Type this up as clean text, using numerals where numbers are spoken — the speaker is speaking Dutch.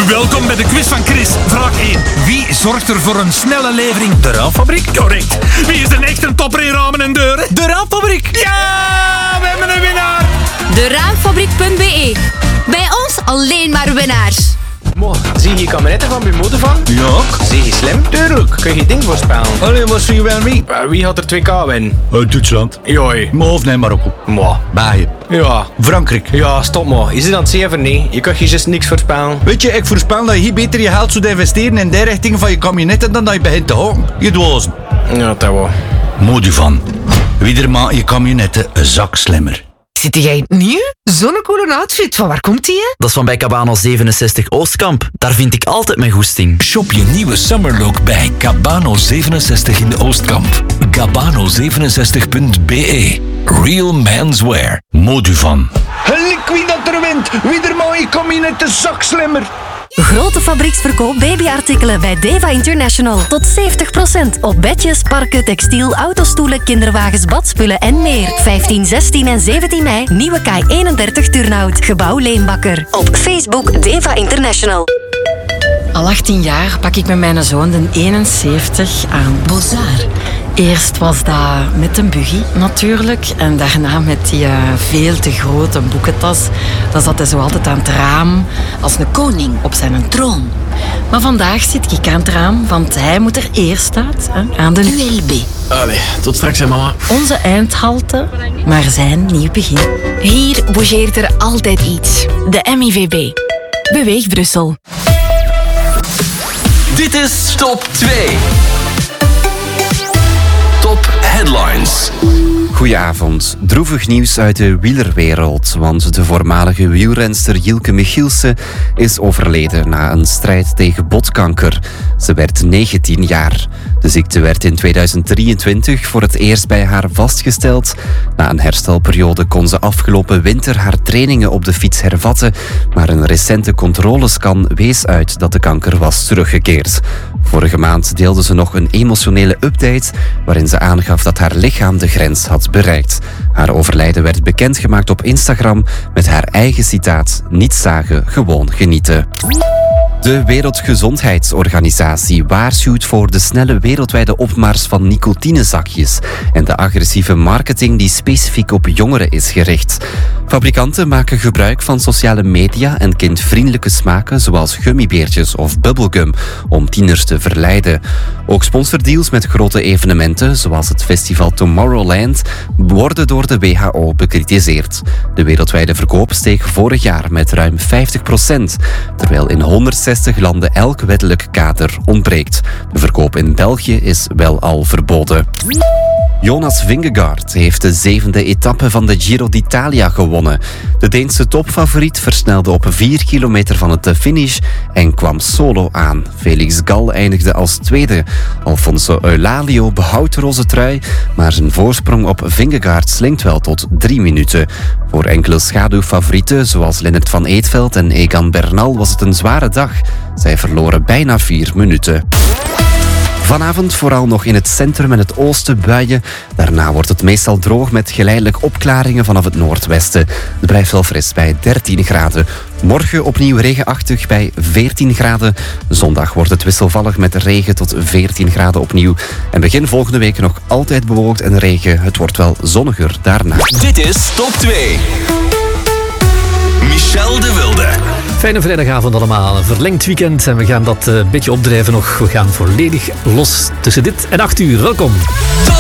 Welkom bij de quiz van Chris. Vraag 1. Wie zorgt er voor een snelle levering? De Raamfabriek? Correct. Wie is de echte topper in ramen en deuren? De Raamfabriek! Ja, we hebben een winnaar. De Raamfabriek.be. Bij ons alleen maar winnaars. Mo, zie je kabinetten van bij moeder van? Ja. Zie je slim? Tuurlijk. Kun je ding voorspellen? Allee, wat zie je wel mee? Wie had er 2K winnen? Duitsland. Joi. Of nee, Marokko. Mo. België. Ja. Frankrijk. Ja, stop maar. Is het aan het zeven? Nee. Je kunt je juist niks voorspellen. Weet je, ik voorspel dat je hier beter je geld zou investeren in die richting van je kabinetten dan dat je begint te houden. Je dwazen. Ja, dat wel. Moduvan. Wie er maakt je kabinetten een zak slimmer. Zit jij nieuw? Zo'n coole outfit. Van waar komt die, hè? Dat is van bij Cabano 67 Oostkamp. Daar vind ik altijd mijn goesting. Shop je nieuwe summerlook bij Cabano 67 in de Oostkamp. Cabano67.be. Real menswear. Moduvan. Gelijk wie dat er wint. Wie er maakt je kabinetten een zak slimmer. Grote fabrieksverkoop babyartikelen bij Deva International. Tot 70% op bedjes, parken, textiel, autostoelen, kinderwagens, badspullen en meer. 15, 16 en 17 mei, nieuwe K31 Turnhout. Gebouw Leenbakker. Op Facebook Deva International. Al 18 jaar pak ik met mijn zoon de 71 aan Bozar. Eerst was dat met een buggy natuurlijk. En daarna met die veel te grote boekentas. Dan zat hij zo altijd aan het raam als een koning op zijn troon. Maar vandaag zit ik aan het raam, want hij moet er eerst uit, aan de ULB. Allee, tot straks hè mama. Onze eindhalte, maar zijn nieuw begin. Hier bougeert er altijd iets. De MIVB. Beweeg Brussel. Dit is Top 2. Top Headlines. Goedenavond. Droevig nieuws uit de wielerwereld, want de voormalige wielrenster Jilke Michielsen is overleden na een strijd tegen botkanker. Ze werd 19 jaar. De ziekte werd in 2023 voor het eerst bij haar vastgesteld. Na een herstelperiode kon ze afgelopen winter haar trainingen op de fiets hervatten, maar een recente controlescan wees uit dat de kanker was teruggekeerd. Vorige maand deelde ze nog een emotionele update waarin ze aangaf dat haar lichaam de grens had bereikt. Haar overlijden werd bekendgemaakt op Instagram met haar eigen citaat: niet zagen, gewoon genieten. De Wereldgezondheidsorganisatie waarschuwt voor de snelle wereldwijde opmars van nicotinezakjes en de agressieve marketing die specifiek op jongeren is gericht. Fabrikanten maken gebruik van sociale media en kindvriendelijke smaken zoals gummibeertjes of bubblegum om tieners te verleiden. Ook sponsordeals met grote evenementen zoals het festival Tomorrowland worden door de WHO bekritiseerd. De wereldwijde verkoop steeg vorig jaar met ruim 50%, terwijl in 160 landen elk wettelijk kader ontbreekt. De verkoop in België is wel al verboden. Jonas Vingegaard heeft de 7e etappe van de Giro d'Italia gewonnen. De Deense topfavoriet versnelde op 4 kilometer van de finish en kwam solo aan. Felix Gal eindigde als tweede. Alfonso Eulalio behoudt de roze trui, maar zijn voorsprong op Vingegaard slinkt wel tot 3 minuten. Voor enkele schaduwfavorieten, zoals Lennart van Eetveld en Egan Bernal, was het een zware dag. Zij verloren bijna 4 minuten. Vanavond vooral nog in het centrum en het oosten buien. Daarna wordt het meestal droog met geleidelijk opklaringen vanaf het noordwesten. Het blijft wel fris bij 13 graden. Morgen opnieuw regenachtig bij 14 graden. Zondag wordt het wisselvallig met regen tot 14 graden opnieuw. En begin volgende week nog altijd bewolkt en regen. Het wordt wel zonniger daarna. Dit is Top 2. Michel de Wilde. Fijne vrijdagavond allemaal. Een verlengd weekend en we gaan dat een beetje opdrijven nog. We gaan volledig los tussen dit en 8 uur. Welkom. Top